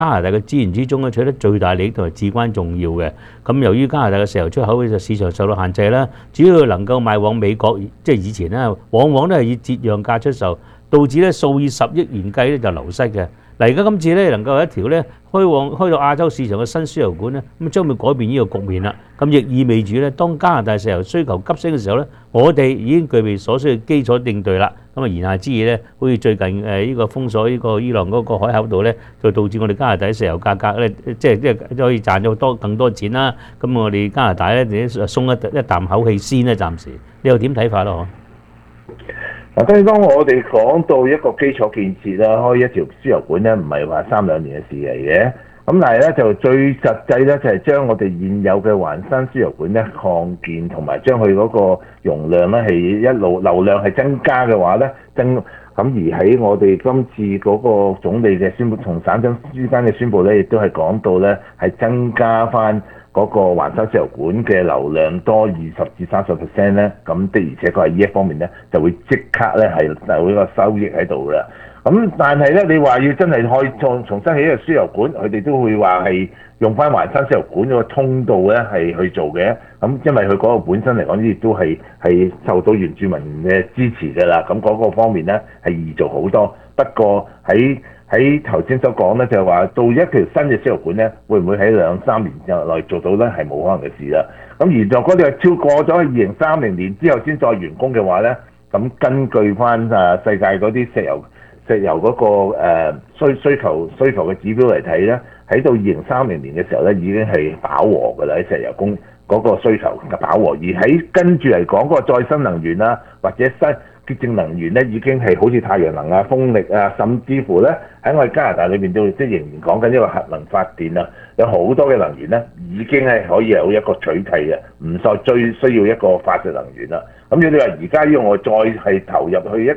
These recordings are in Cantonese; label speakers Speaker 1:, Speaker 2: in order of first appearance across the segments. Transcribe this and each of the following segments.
Speaker 1: 加拿大嘅資源之中咧取得最大利益同埋至關重要嘅。咁由於加拿大嘅石油出口嘅市場受到限制啦，只要能夠賣往美國，即係以前咧，往往都係以折讓價出售，導致咧數以十億元計咧就流失嘅。嗱，而家今次咧能夠有一條咧開到亞洲市場嘅新輸油管咧，咁將會改變呢個局面啦。咁亦意味住咧，當加拿大石油需求急升嘅時候咧，我哋已經具備所需嘅基礎應對啦。咁啊，言下之意咧，好似最近呢個封鎖呢個伊朗嗰個海口度咧，就導致我哋加拿大石油價格咧，即係可以賺咗更多錢啦。咁我哋加拿大咧，鬆一啖口氣先咧，暫時。你又點睇法咯？
Speaker 2: 嗱，當我哋講到一個基礎建設啦，開一條輸油管咧，唔係話3-2年嘅事嚟嘅。咁但係咧就最實際咧，就係將我哋現有嘅環山輸油管咧擴建，同埋將佢嗰個容量咧係一路流量係增加嘅話咧，咁而喺我哋今次嗰個總理嘅宣佈同省長之間嘅宣佈咧，亦都係講到咧係增加翻嗰個環山輸油管嘅流量多20至30% 咧，咁的而且確係呢一方面咧就會即刻咧係有呢個收益喺度啦。咁但係咧，你話要真係可以重新起一個輸油管，佢哋都會話係用翻環山輸油管嗰個通道咧係去做嘅。咁因為佢嗰個本身嚟講，亦都係受到原住民嘅支持㗎啦。咁嗰個方面咧係易做好多。不過喺頭先所講咧，就係話到一條新嘅輸油管咧，會唔會喺2-3年之內做到咧？係冇可能嘅事啦。咁而若果你係超過咗2030年之後先再完工嘅話咧，咁根據翻世界嗰啲石油嗰個需求嘅指標嚟睇咧，喺到2030年嘅時候咧，已經係飽和㗎啦，喺石油供嗰個需求嘅飽和。而喺跟住嚟講嗰個再生能源啦，或者潔淨能源咧，已經係好似太陽能啊、風力啊，甚至乎咧喺我哋加拿大裏邊都即係仍然講緊一個核能發電啊，有好多嘅能源咧已經係可以有一個取替嘅，唔再最需要一個化石能源啦。咁如果你話而家要我再係投入去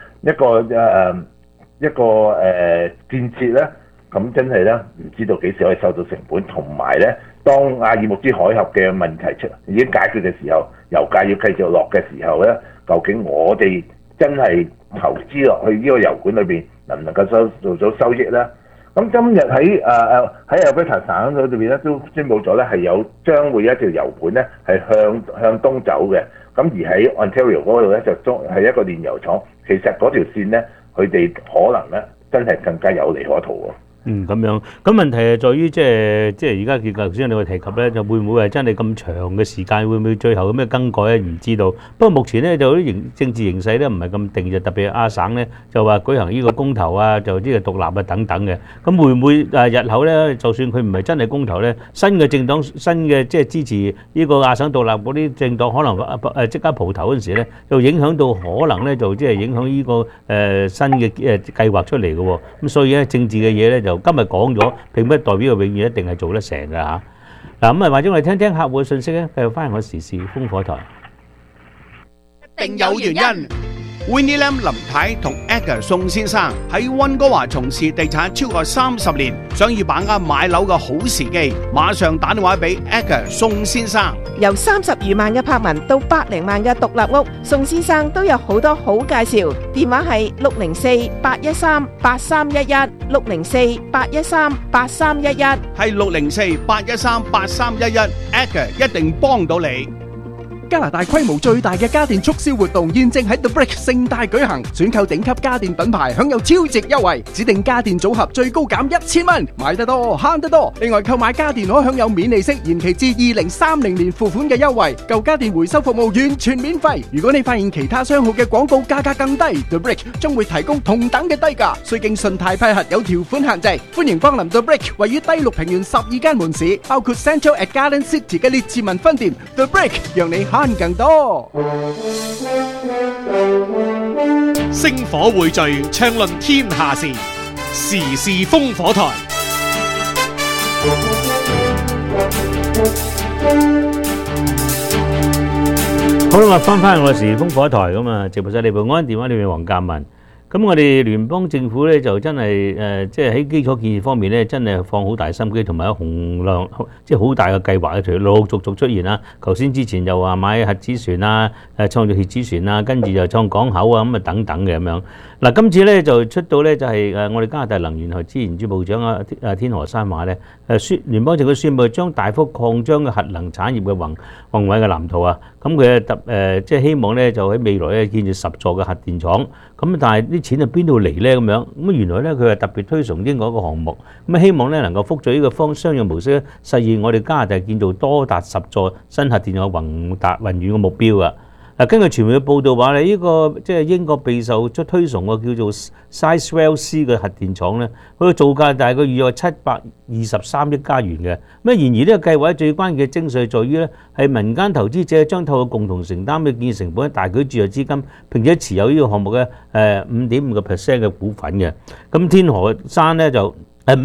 Speaker 2: 一個建設咧，咁真係咧唔知道幾時可以收到成本，同埋咧當阿爾木茲海峽嘅問題已經解決嘅時候，油價要繼續落嘅時候咧，究竟我哋真係投資落去呢個油管裏邊能唔能夠做到收益咧？咁今日喺Alberta 省裏邊咧都宣佈咗咧係將會有一條油管咧係向東走嘅，咁而喺 Ontario 嗰度咧就係一個煉油廠，其實嗰條線咧佢哋可能咧真係更加有利可圖喎。
Speaker 1: 咁樣，咁問題係在於即係而家見頭先你會提及咧，就會唔會係真係咁長嘅時間，會唔會最後有咩更改咧？唔知道。不過目前咧就啲政治形勢咧唔係咁定，就特別係亞省咧就話舉行呢個公投啊，就呢個獨立啊等等嘅。咁會唔會日後咧，就算佢唔係真係公投咧，新嘅政黨、新嘅即係支持呢個亞省獨立嗰啲政黨，可能即刻蒲頭嗰陣時咧，就影響到可能咧就即係影響呢個新嘅計劃出嚟嘅喎。咁所以咧政治嘅嘢咧就今日講咗，並不代表佢永遠一定係做得成㗎嚇。嗱咁啊，或者我哋聽聽客戶嘅信息咧，繼續翻我時事風火台。
Speaker 3: 一定有原因。Winnie Lam 林太同 Edgar 宋先生喺溫哥華從事地產超過30年，想要把握買樓嘅好時機，馬上打電話俾 Edgar 宋先生。
Speaker 4: 由30餘萬嘅柏文到百零萬嘅獨立屋，宋先生都有好多好介紹。電話係604-813-8311 604-813-8311，
Speaker 3: 係604-813-8311 Edgar 一定幫到你。
Speaker 5: 加拿大規模最大嘅家電促銷活動現正喺 The Brick 盛大舉行，選購頂級家電品牌享有超值優惠，指定家電組合最高減1000蚊，買得多慳得多。另外購買家電可享有免利息延期至2030年付款嘅優惠，舊家電回收服務完全免費。如果你發現其他商號嘅廣告價格更低， The Brick 將會提供同等嘅低價，需經信貸批核，有條款限制。歡迎光臨 The Brick 位於低綠平原12間門市，包括 Central at Garden City 嘅列治文分店。The Brick 讓你慳更多。
Speaker 6: 星火匯聚，暢論天下事，時事風火台。
Speaker 1: 好啦，翻我時事風火台咁啊！直播室裏邊安電話裏面黃鑑文。 咁我哋聯邦政府咧就真係即係喺基礎建設方面咧，真係放好大心機，同埋有洪亮即係好大嘅計劃，陸陸續續出現啦。頭先之前又話買核子船啊，創造核子船啊，跟住就創港口啊，咁啊等等嘅咁樣。嗱，今次咧就出到咧就係我哋加拿大能源及資源部長天河山話咧，聯邦政府宣布將大幅擴張嘅核能產業嘅宏偉嘅藍圖啊。咁佢即係希望咧就喺未來咧建設10座嘅核電廠。咁但係啲錢係邊度嚟咧？咁樣咁原來咧佢係特別推崇英國一個項目，咁希望咧能夠複製呢個商業模式咧，實現我哋加拿大建造多達10座新核電廠宏遠嘅目標啊！根據傳媒嘅報道話咧，呢個即係英國備受推崇嘅叫做 Sizewell C 嘅核電廠咧，佢嘅造價大概預約723億加元嘅。咁然而呢個計劃最關鍵嘅精髓在於咧，係民間投資者將透過共同承擔嘅建設成本，大舉注入資金，並且持有呢個項目嘅5.5% 嘅股份嘅。咁天河山咧就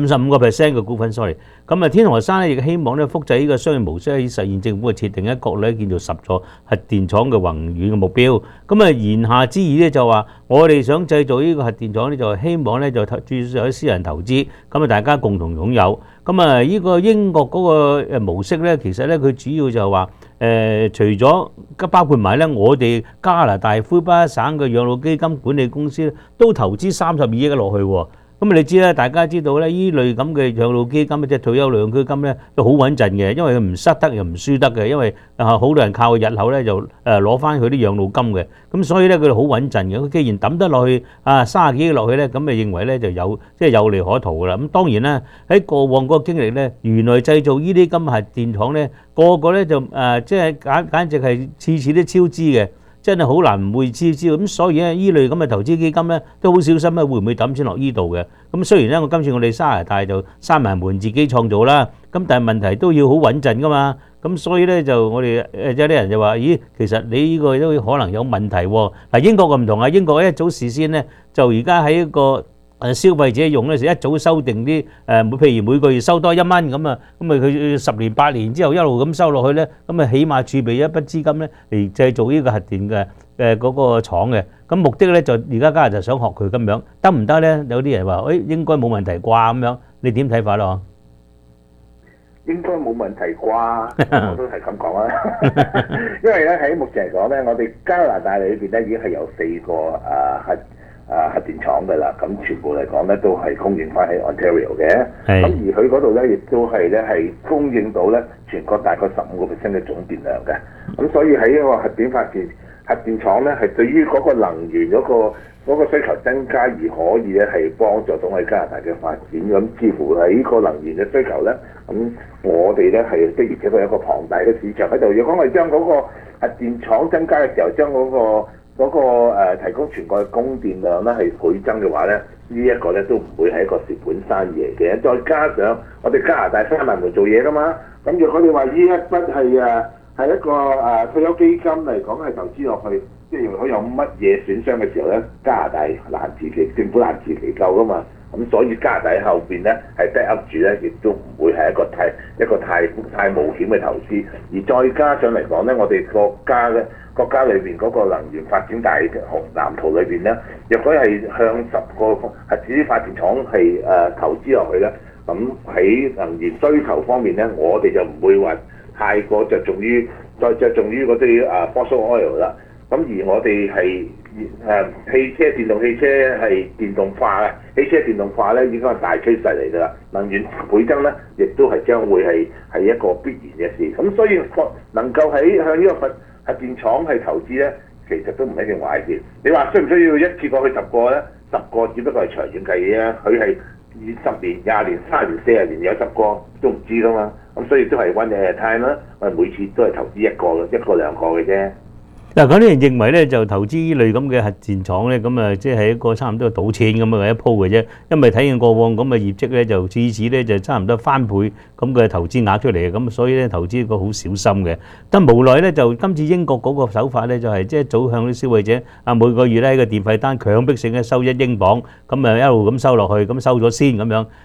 Speaker 1: 55% 嘅股份 ，sorry。咁天河山咧亦希望咧複製呢個商業模式，以實現政府嘅設定喺國內建造10座核電廠嘅宏遠嘅目標。咁言下之意咧就話，我哋想製造呢個核電廠咧，就希望咧就注入喺私人投資，咁大家共同擁有。咁呢個英國嗰個模式咧，其實咧佢主要就係話除咗包括埋咧我哋加拿大魁北克省嘅養老基金管理公司都投資32億落去喎。咁你知咧，大家知道咧，呢類咁嘅養老基金即係退休養老基金咧，都好穩陣嘅，因為佢唔失得又唔輸得嘅，因為好多人靠日後咧就攞翻佢啲養老金嘅，咁所以咧佢哋好穩陣嘅。佢既然抌得落去30幾億落去咧，咁咪認為咧就有利可圖噶啦。咁當然啦，喺過往嗰個經歷咧，原來製造呢啲咁核電廠咧，個個咧就即係簡直係次都超支嘅。真係好難唔會知道，咁所以咧依類咁嘅投資基金咧都好小心咧，會唔會抌錢落呢度嘅？咁雖然咧，今次我哋加拿大就閂埋門自己創造啦，咁但係問題都要好穩陣噶嘛。咁所以咧就我哋有啲人就話：咦，其實你呢個都可能有問題喎。嗱，英國唔同啊，英國一早事先咧就而家喺一個消費者用咧時一早收定啲譬如每個月收多1蚊咁啊，佢10年8年之後一路咁收落去咧，咁起碼儲備一筆資金咧嚟製造呢個核電嘅嗰個廠嘅。咁目的咧就而家加拿大想學佢咁樣，得唔得咧？有啲人話：應該冇問題啩咁樣，你點睇法咯？
Speaker 2: 應該冇問題啩，我都係咁講啦。因為咧喺目前嚟講咧，我哋加拿大裏邊咧已經係有4個核電廠嘅啦，咁全部嚟講咧都係供應翻喺 Ontario 嘅，咁而佢嗰度咧亦都係供應到咧全國大概15% 嘅總電量嘅，咁所以喺一個核電廠咧係對於嗰個能源嗰個需求增加而可以咧係幫助到我哋加拿大嘅發展，咁似乎喺呢個能源嘅需求咧，咁我哋咧係的而且確有一個龐大嘅市場喺度。如果我哋將嗰個核電廠增加嘅時候，將嗰個提供全國嘅供電量咧係倍增嘅話咧，呢一個咧都唔會係一個蝕本生意嚟嘅。再加上我哋加拿大閂埋門做嘢噶嘛，咁如果你話呢一筆係一個退休基金嚟講係投資落去，即係如果有乜嘢損傷嘅時候咧，加拿大政府難辭其咎噶嘛。咁所以加拿大喺後邊咧係 back up 住咧，亦都唔會係一個太冒險嘅投資。而再加上嚟講咧，我哋國家裏邊嗰個能源發展大藍圖裏邊咧，若果係向10個核子發電廠係投資落去咧，咁喺能源需求方面咧，我哋就唔會話太過着重於嗰啲fossil oil 啦。咁而我哋係電動汽車係電動化嘅，汽車電動化咧已經係大趨勢嚟㗎啦。能源倍增咧，亦都係將會係一個必然嘅事。咁所以能夠向呢個核電廠係投資咧，其實都唔一定壞事。你話需唔需要一次過去10個咧？10個只不過係長遠計嘅啫，佢係20年、20年、30年、40年有10個都唔知㗎嘛。咁所以都係 one at a time 啦。我哋每次都係投資一個兩個嘅啫。
Speaker 1: 嗱，嗰啲人認為咧，就投資呢類咁嘅核電廠咧，咁即係一個差唔多賭錢咁嘅一鋪嘅啫。因為睇見過往咁嘅業績咧，就次咧就差唔多翻倍咁嘅投資額出嚟嘅，咁所以咧投資個好小心嘅。但無奈咧，就今次英國嗰個手法咧，就係即係早向啲消費者每個月咧喺個電費單強迫性嘅收1英鎊，咁一路咁收落去，咁收咗先咁樣。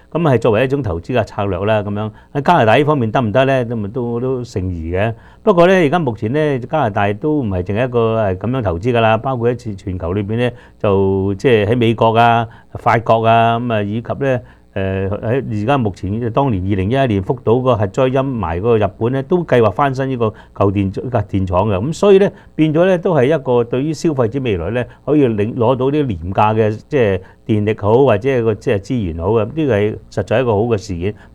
Speaker 1: 咁係作為一種投資嘅策略啦咁樣。喺加拿大呢方面得唔得咧？都成疑嘅。不過咧，而家目前咧加拿大都唔係淨係一個係咁樣投資㗎啦，包括喺全球裏邊咧，就即係喺美國啊、法國啊咁啊，以及咧。喺而家目前當年2011年福島個核災陰霾嗰個日本咧，都計劃翻新呢個舊電廠嘅，咁所以咧變咗咧都係一個對於消費者未來咧可以攞到啲廉價嘅即係電力好或者係個即係資源好嘅，呢個係實在一個好嘅事件。